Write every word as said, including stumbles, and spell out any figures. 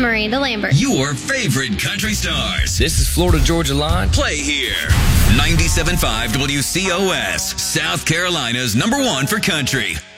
Miranda Lambert. Your favorite country stars. This is Florida Georgia Line. Play here. ninety-seven point five W C O S, South Carolina's number one for country.